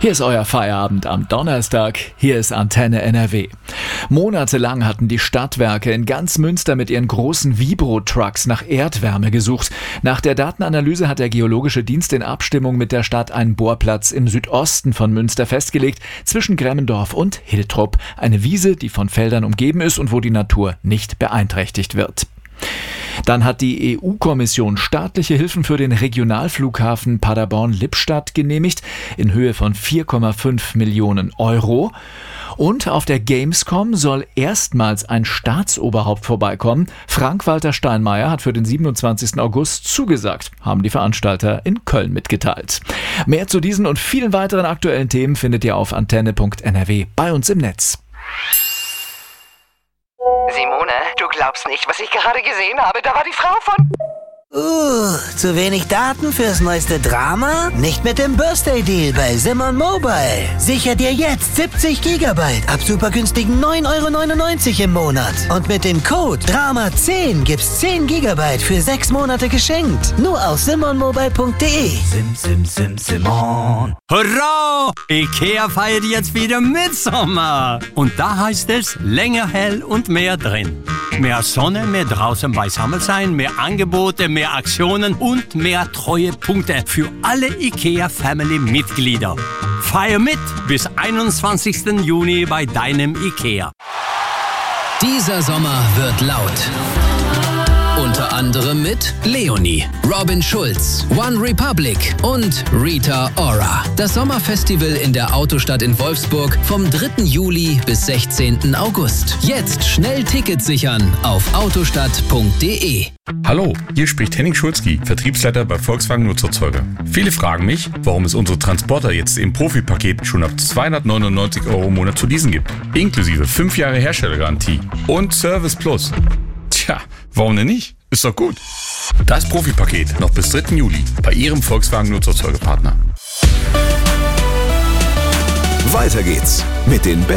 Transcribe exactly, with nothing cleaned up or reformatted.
Hier ist euer Feierabend am Donnerstag. Hier ist Antenne N R W. Monatelang hatten die Stadtwerke in ganz Münster mit ihren großen Vibro-Trucks nach Erdwärme gesucht. Nach der Datenanalyse hat der Geologische Dienst in Abstimmung mit der Stadt einen Bohrplatz im Südosten von Münster festgelegt, zwischen Gremmendorf und Hiltrup. Eine Wiese, die von Feldern umgeben ist und wo die Natur nicht beeinträchtigt wird. Dann hat die E U-Kommission staatliche Hilfen für den Regionalflughafen Paderborn-Lippstadt genehmigt in Höhe von vier Komma fünf Millionen Euro. Und auf der Gamescom soll erstmals ein Staatsoberhaupt vorbeikommen. Frank-Walter Steinmeier hat für den siebenundzwanzigsten August zugesagt, haben die Veranstalter in Köln mitgeteilt. Mehr zu diesen und vielen weiteren aktuellen Themen findet ihr auf antenne punkt n r w bei uns im Netz. Simone, du glaubst nicht, was ich gerade gesehen habe. Da war die Frau von... Uh, zu wenig Daten fürs neueste Drama? Nicht mit dem Birthday-Deal bei Simon Mobile. Sicher dir jetzt siebzig Gigabyte ab super günstigen neun Euro neunundneunzig im Monat. Und mit dem Code Drama zehn gibt's zehn Gigabyte für sechs Monate geschenkt. Nur auf simon mobile punkt de. Sim, sim, sim, Simon. Hurra! Ikea feiert jetzt wieder Mitsommer. Und da heißt es länger hell und mehr drin. Mehr Sonne, mehr draußen beisammen sein, mehr Angebote, mehr Aktionen und mehr Treuepunkte für alle IKEA-Family-Mitglieder. Feier mit bis einundzwanzigsten Juni bei deinem IKEA. Dieser Sommer wird laut. Unter anderem mit Leonie, Robin Schulz, One Republic und Rita Ora. Das Sommerfestival in der Autostadt in Wolfsburg vom dritten Juli bis sechzehnten August. Jetzt schnell Tickets sichern auf autostadt punkt de. Hallo, hier spricht Henning Schulzki, Vertriebsleiter bei Volkswagen Nutzerzeuger. Viele fragen mich, warum es unsere Transporter jetzt im Profi-Paket schon ab zweihundertneunundneunzig Euro im Monat zu leasen gibt. Inklusive fünf Jahre Herstellergarantie und Service Plus. Tja, warum denn nicht? Ist doch gut. Das Profi-Paket noch bis dritten Juli bei Ihrem Volkswagen Nutzerzeugerpartner. Weiter geht's mit den